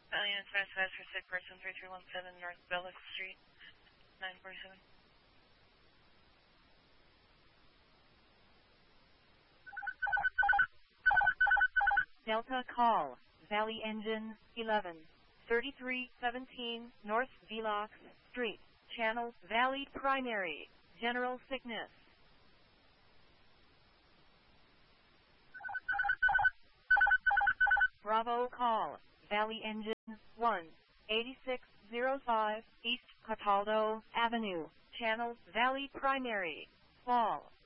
Alliance West for sick person 3317 North Belloc Street, 947. Delta call, Valley Engine 11, 3317 North Belloc Street, Channel Valley Primary, General Sickness. Bravo call, Valley Engine 1, 8605 East Cataldo Avenue, Channel Valley Primary, Fall.